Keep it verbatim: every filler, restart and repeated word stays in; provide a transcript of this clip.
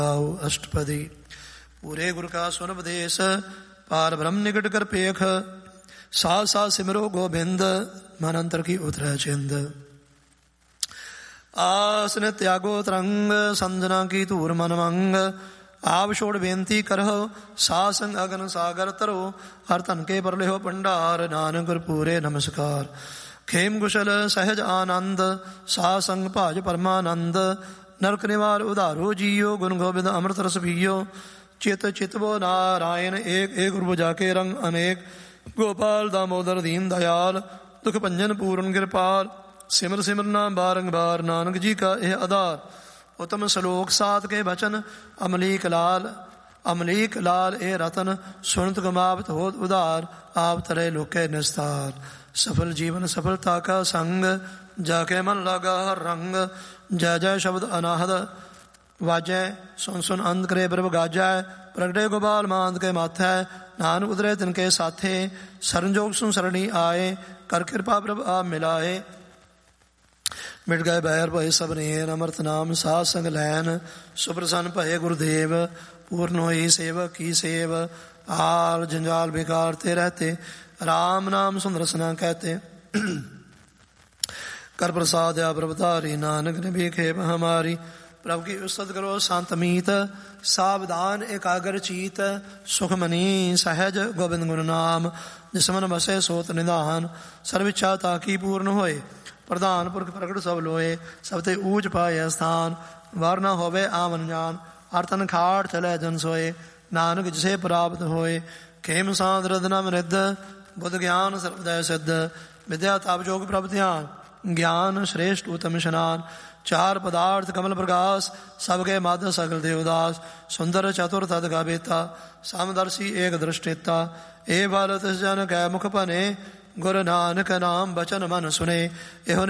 अष्टपदी। पूरे गुर का सुन उपदेश, पार ब्रह्म निकट कर पेख। साथ साथ सिमरो गोबिंद, मन अंतर की उतरै चिंद। आसन त्यागो तरंग, संजना की तूर मन मंग। आप छोड़ बेनती करहो, सासंग अगन सागर तरो। हर तन के पर लेहो भंडार, नानक गुर पूरे नमस्कार। खेम कुशल सहज आनंद, सासंग भाज परमानंद। नरक निवार उधारो जियो, गुण गोविंद अमृत रस पियो। चित चितवो नारायण एक, एक गुरु जाके रंग अनेक। गोपाल दामोदर दीन दयाल, दुख भंजन पूर्ण कृपाल। सिमर सिमर नाम बारंबार, नानक जी का यह आधार। उत्तम श्लोक सात के वचन, अमलीक लाल अमलीक लाल ए रतन। सुनत गमावत होत उदार, आप तरे लोके निस्तार। सफल जीवन सफलता का संग, जाके मन लगा हर रंग। जय जय शब्द अनाहद वाजय, सुन सुन अंत करे प्रभ गाजय। प्रगटे गोपाल मांद के माथै, नानक उतरे तिनके साथे। सरनजोग सुन सरणी आए, कर कृपा प्रभ आप मिलाए। मिट गए बैर भय सब नेन, अमृत नाम साध संग लैन। सुप्रसन्न भये गुरुदेव, पूर्ण होई सेवक की सेव। आल जंजाल बिगाड़ते रहते, राम नाम सुंदर सना कहते। कर प्रसाद या प्रभुधारी, नानक ने भी खेप हमारी। प्रभु की उस्तत करो शांत मीत, सावधान एकाग्र चीत। सुखमनी सहज गोविंद गुण नाम, जिसमन बसे सोत निधान। सर्विच्छा ताकी पूर्ण होए, प्रधान पुरख प्रगट सब लोए। सबते ऊंच पाए स्थान, वार न होवे आमन जान। आर्तन खाड़ चले जन सोए, नानक जिसे प्राप्त होए। खेम सांद रदनम रिद्ध, बुद्ध ज्ञान सर्वदय सिद्ध। विद्या ताप जोग प्रभ ध्यान, ज्ञान श्रेष्ठ उत्तम स्नान। चार पदार्थ कमल प्रकाश, सबके माध्य सकल देवदास। सुंदर चतुर तद गावेता, समदर्शी एक दृष्टिता। ए बालत जन कै मुख पने, गुरु नानक नाम बचन मन सुने। एहो